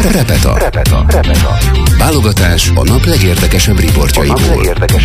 Repeta. Válogatás a nap legérdekesebb riportjaiból.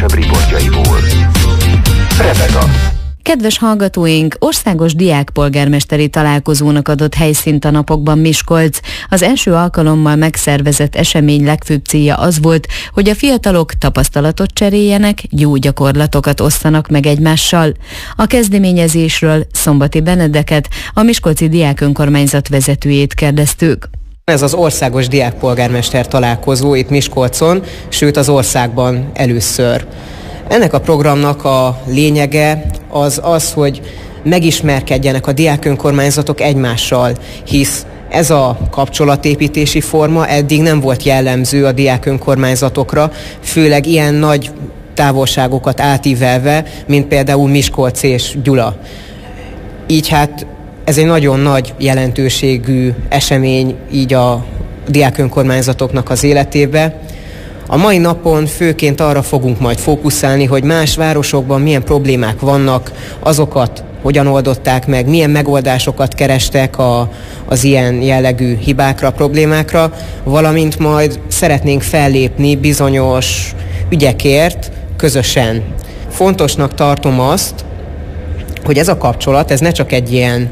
Repeta. Kedves hallgatóink, országos diákpolgármesteri találkozónak adott helyszínt a napokban Miskolc. Az első alkalommal megszervezett esemény legfőbb célja az volt, hogy a fiatalok tapasztalatot cseréljenek, jó gyakorlatokat osszanak meg egymással. A kezdeményezésről Szombati Benedeket, a miskolci diákönkormányzat vezetőjét kérdeztük. Ez az országos diákpolgármester találkozó itt Miskolcon, sőt az országban először. Ennek a programnak a lényege az, hogy megismerkedjenek a diákönkormányzatok egymással, hisz ez a kapcsolatépítési forma eddig nem volt jellemző a diákönkormányzatokra, főleg ilyen nagy távolságokat átívelve, mint például Miskolc és Gyula. Így hát ez egy nagyon nagy jelentőségű esemény így a diákönkormányzatoknak az életébe. A mai napon főként arra fogunk majd fókuszálni, hogy más városokban milyen problémák vannak, azokat hogyan oldották meg, milyen megoldásokat kerestek az ilyen jellegű hibákra, problémákra, valamint majd szeretnénk fellépni bizonyos ügyekért közösen. Fontosnak tartom azt, hogy ez a kapcsolat, ez ne csak egy ilyen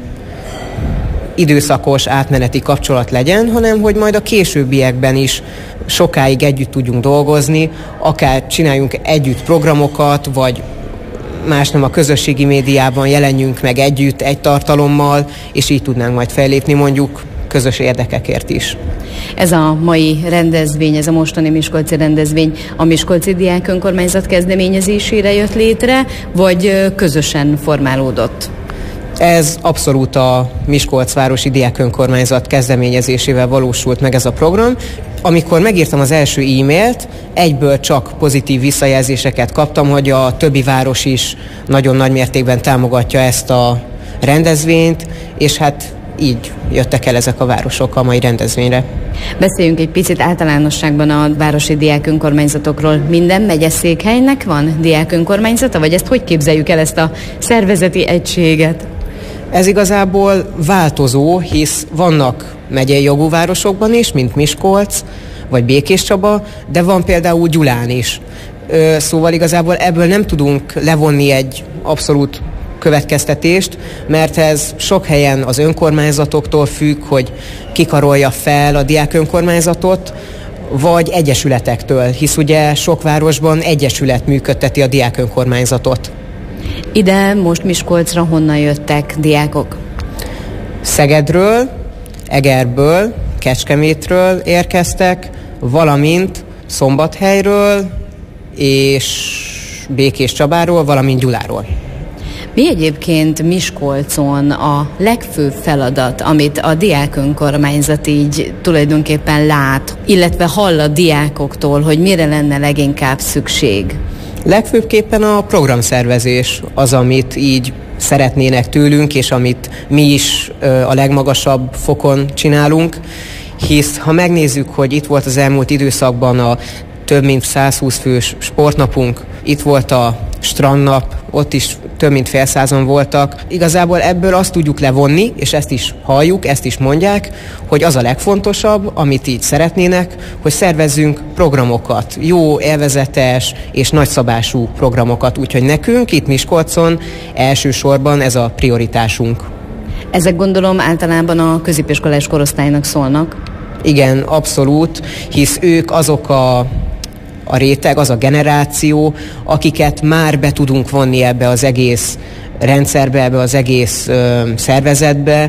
időszakos, átmeneti kapcsolat legyen, hanem hogy majd a későbbiekben is sokáig együtt tudjunk dolgozni, akár csináljunk együtt programokat, vagy más nem a közösségi médiában jelenjünk meg együtt egy tartalommal, és így tudnánk majd fellépni mondjuk közös érdekekért is. Ez a mai rendezvény, ez a mostani miskolci rendezvény a Miskolci Diákönkormányzat kezdeményezésére jött létre, vagy közösen formálódott? Ez abszolút a Miskolcvárosi Diákönkormányzat kezdeményezésével valósult meg ez a program. Amikor megírtam az első e-mailt, egyből csak pozitív visszajelzéseket kaptam, hogy a többi város is nagyon nagy mértékben támogatja ezt a rendezvényt, és hát így jöttek el ezek a városok a mai rendezvényre. Beszéljünk egy picit általánosságban a városi diákönkormányzatokról. Minden megyeszékhelynek van diákönkormányzata, vagy ezt hogy képzeljük el, ezt a szervezeti egységet? Ez igazából változó, hisz vannak megyei jogú városokban is, mint Miskolc vagy Békéscsaba, de van például Gyulán is. Szóval igazából ebből nem tudunk levonni egy abszolút következtetést, mert ez sok helyen az önkormányzatoktól függ, hogy kikarolja fel a diákönkormányzatot, vagy egyesületektől, hisz ugye sok városban egyesület működteti a diákönkormányzatot. Ide most Miskolcra honnan jöttek diákok? Szegedről, Egerből, Kecskemétről érkeztek, valamint Szombathelyről és Békéscsabáról, valamint Gyuláról. Mi egyébként Miskolcon a legfőbb feladat, amit a diákönkormányzat így tulajdonképpen lát, illetve hall a diákoktól, hogy mire lenne leginkább szükség? Legfőbbképpen a programszervezés az, amit így szeretnének tőlünk, és amit mi is a legmagasabb fokon csinálunk, hisz ha megnézzük, hogy itt volt az elmúlt időszakban a több mint 120 fős sportnapunk, itt volt a strandnap, ott is több mint fél százan voltak. Igazából ebből azt tudjuk levonni, és ezt is halljuk, ezt is mondják, hogy az a legfontosabb, amit így szeretnének, hogy szervezzünk programokat, jó, élvezetes és nagyszabású programokat, úgyhogy nekünk itt Miskolcon elsősorban ez a prioritásunk. Ezek gondolom általában a középiskolás korosztálynak szólnak. Igen, abszolút, hisz ők azok a réteg, az a generáció, akiket már be tudunk vonni ebbe az egész rendszerbe, ebbe az egész szervezetbe,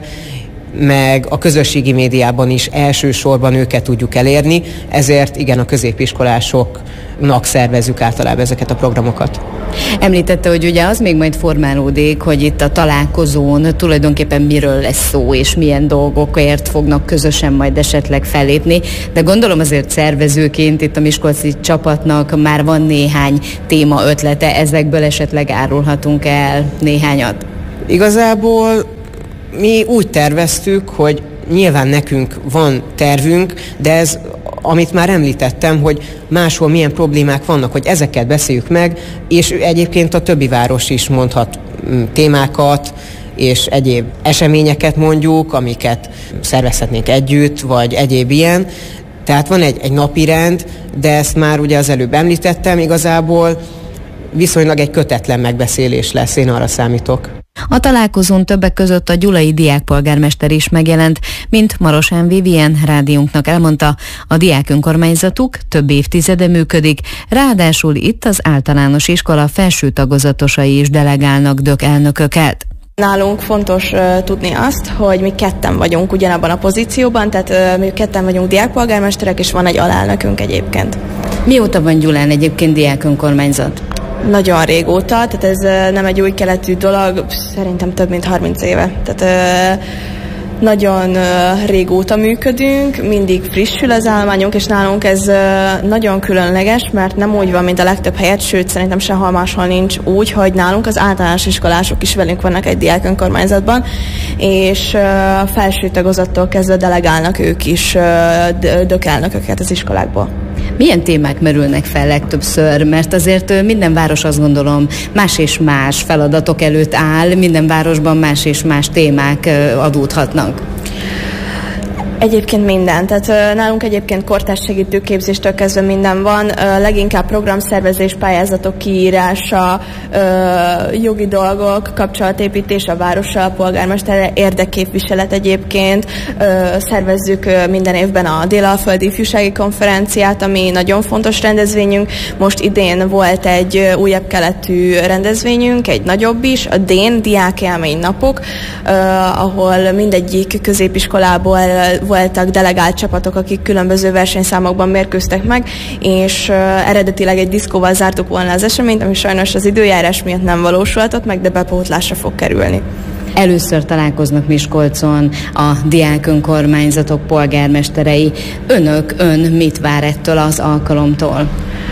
meg a közösségi médiában is elsősorban őket tudjuk elérni, ezért igen, a középiskolásoknak szervezzük általában ezeket a programokat. Említette, hogy ugye az még majd formálódik, hogy itt a találkozón tulajdonképpen miről lesz szó, és milyen dolgokért fognak közösen majd esetleg fellépni, de gondolom azért szervezőként itt a miskolci csapatnak már van néhány téma ötlete, ezekből esetleg árulhatunk el néhányat? Igazából mi úgy terveztük, hogy nyilván nekünk van tervünk, de ez, amit már említettem, hogy máshol milyen problémák vannak, hogy ezeket beszéljük meg, és egyébként a többi város is mondhat témákat, és egyéb eseményeket mondjuk, amiket szervezhetnénk együtt, vagy egyéb ilyen. Tehát van egy napirend, de ezt már ugye az előbb említettem, igazából viszonylag egy kötetlen megbeszélés lesz, én arra számítok. A találkozón többek között a gyulai diákpolgármester is megjelent, mint Marosán Vivien rádiónknak elmondta, a diák önkormányzatuk több évtizede működik, ráadásul itt az általános iskola felső tagozatosai is delegálnak DÖK elnököket. Nálunk fontos tudni azt, hogy mi ketten vagyunk ugyanabban a pozícióban, tehát mi ketten vagyunk diákpolgármesterek, és van egy alelnökünk egyébként. Mióta van Gyulán egyébként diák önkormányzat? Nagyon régóta, tehát ez nem egy új keletű dolog, szerintem több mint 30 éve. Tehát nagyon régóta működünk, mindig frissül az állományunk, és nálunk ez nagyon különleges, mert nem úgy van, mint a legtöbb helyet, sőt, szerintem sehol máshol nincs úgy, hogy nálunk az általános iskolások is velünk vannak egy diák önkormányzatban, és a felső tagozattól kezdve delegálnak ők is DÖK elnököket az iskolákból. Milyen témák merülnek fel legtöbbször? Mert azért minden város, azt gondolom, más és más feladatok előtt áll, minden városban más és más témák adódhatnak. Egyébként minden, tehát nálunk egyébként kortárs segítőképzéstől kezdve minden van, leginkább programszervezés, pályázatok kiírása, jogi dolgok, kapcsolatépítés a várossal, a polgármester, érdekképviselet egyébként, szervezzük minden évben a Dél-Alföldi Ifjúsági Konferenciát, ami nagyon fontos rendezvényünk. Most idén volt egy újabb keletű rendezvényünk, egy nagyobb is, a Diák-élmény napok, ahol mindegyik középiskolából voltak delegált csapatok, akik különböző versenyszámokban mérkőztek meg, és eredetileg egy diszkóval zártuk volna az eseményt, ami sajnos az időjárás miatt nem valósulhatott meg, de bepótlásra fog kerülni. Először találkoznak Miskolcon a diák önkormányzatok polgármesterei. Ön mit vár ettől az alkalomtól?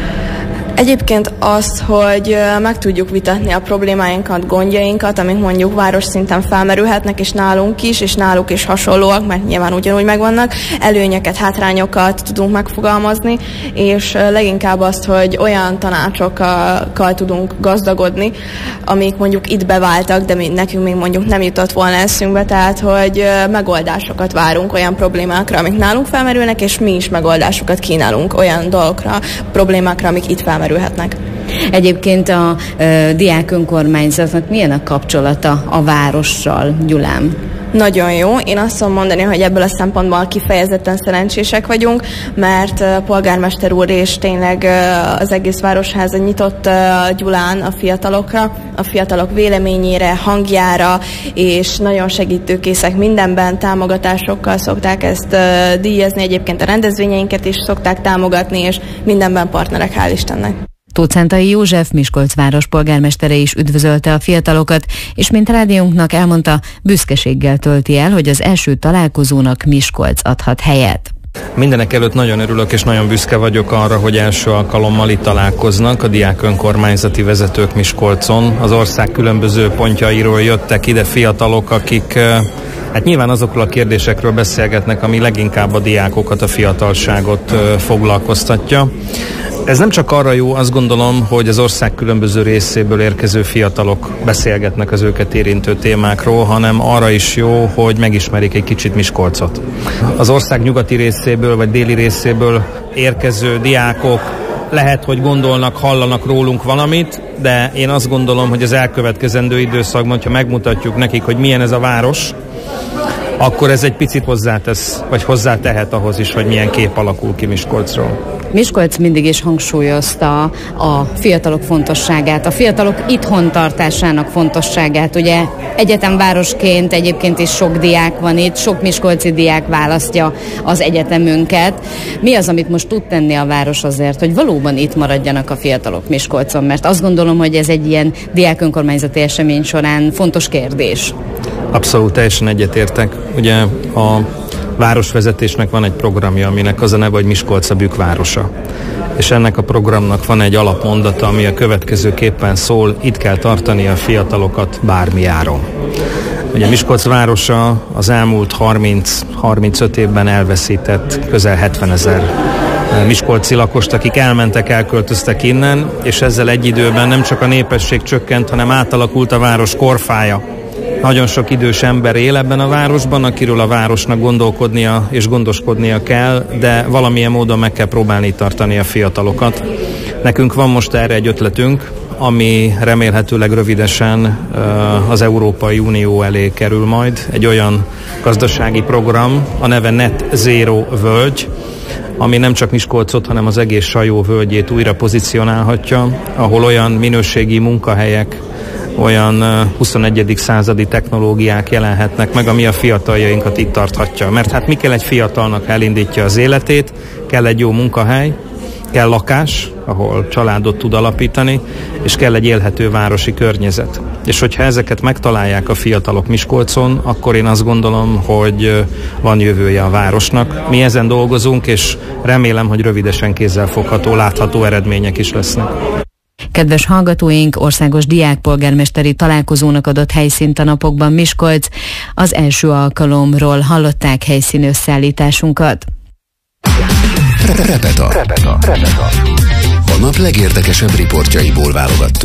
Egyébként az, hogy meg tudjuk vitatni a problémáinkat, gondjainkat, amik mondjuk város szinten felmerülhetnek, és nálunk is, és náluk is hasonlóak, mert nyilván ugyanúgy megvannak, előnyöket, hátrányokat tudunk megfogalmazni, és leginkább azt, hogy olyan tanácsokkal tudunk gazdagodni, amik mondjuk itt beváltak, de nekünk még mondjuk nem jutott volna eszünkbe, tehát hogy megoldásokat várunk olyan problémákra, amik nálunk felmerülnek, és mi is megoldásokat kínálunk olyan dolgokra, problémákra, amik itt felmerülhetnek. Egyébként a diák önkormányzatnak milyen a kapcsolata a várossal, Gyulán? Nagyon jó. Én azt tudom mondani, hogy ebből a szempontból kifejezetten szerencsések vagyunk, mert polgármester úr és tényleg az egész városháza nyitott Gyulán a fiatalokra, a fiatalok véleményére, hangjára, és nagyon segítőkészek mindenben, támogatásokkal szokták ezt díjazni, egyébként a rendezvényeinket is szokták támogatni, és mindenben partnerek, hál' Istennek. Tóth-Szentai József, Miskolc város polgármestere is üdvözölte a fiatalokat, és mint rádiónknak elmondta, büszkeséggel tölti el, hogy az első találkozónak Miskolc adhat helyet. Mindenek előtt nagyon örülök és nagyon büszke vagyok arra, hogy első alkalommal itt találkoznak a diák önkormányzati vezetők Miskolcon. Az ország különböző pontjairól jöttek ide fiatalok, akik hát nyilván azokról a kérdésekről beszélgetnek, ami leginkább a diákokat, a fiatalságot foglalkoztatja. Ez nem csak arra jó, azt gondolom, hogy az ország különböző részéből érkező fiatalok beszélgetnek az őket érintő témákról, hanem arra is jó, hogy megismerik egy kicsit Miskolcot. Az ország nyugati részéből vagy déli részéből érkező diákok lehet, hogy gondolnak, hallanak rólunk valamit, de én azt gondolom, hogy az elkövetkezendő időszakban, hogyha megmutatjuk nekik, hogy milyen ez a város, akkor ez egy picit hozzátesz, vagy hozzátehet ahhoz is, hogy milyen kép alakul ki Miskolcról. Miskolc mindig is hangsúlyozta a fiatalok fontosságát, a fiatalok itthon tartásának fontosságát. Ugye egyetemvárosként egyébként is sok diák van itt, sok miskolci diák választja az egyetemünket. Mi az, amit most tud tenni a város azért, hogy valóban itt maradjanak a fiatalok Miskolcon? Mert azt gondolom, hogy ez egy ilyen diák önkormányzati esemény során fontos kérdés. Abszolút, teljesen egyetértek. Ugye a városvezetésnek van egy programja, aminek az a neve, hogy Miskolc a bükkvárosa. És ennek a programnak van egy alapmondata, ami a következőképpen szól: itt kell tartani a fiatalokat bármi áron. Ugye Miskolc városa az elmúlt 30-35 évben elveszített közel 70 000 miskolci lakost, akik elmentek, elköltöztek innen, és ezzel egy időben nem csak a népesség csökkent, hanem átalakult a város korfája. Nagyon sok idős ember él ebben a városban, akiről a városnak gondolkodnia és gondoskodnia kell, de valamilyen módon meg kell próbálni tartani a fiatalokat. Nekünk van most erre egy ötletünk, ami remélhetőleg rövidesen az Európai Unió elé kerül majd. Egy olyan gazdasági program, a neve Net Zero Völgy, ami nem csak Miskolcot, hanem az egész Sajó völgyét újra pozícionálhatja, ahol olyan minőségi munkahelyek, olyan 21. századi technológiák jelenhetnek meg, ami a fiataljainkat itt tarthatja. Mert hát mi kell egy fiatalnak, elindítja az életét, kell egy jó munkahely, kell lakás, ahol családot tud alapítani, és kell egy élhető városi környezet. És hogyha ezeket megtalálják a fiatalok Miskolcon, akkor én azt gondolom, hogy van jövője a városnak. Mi ezen dolgozunk, és remélem, hogy rövidesen kézzelfogható, látható eredmények is lesznek. Kedves hallgatóink, országos diákpolgármesteri találkozónak adott helyszínt a napokban Miskolc. Az első alkalomról hallották helyszíni összeállításunkat. Repeta. A nap legérdekesebb riportjaiból válogattunk.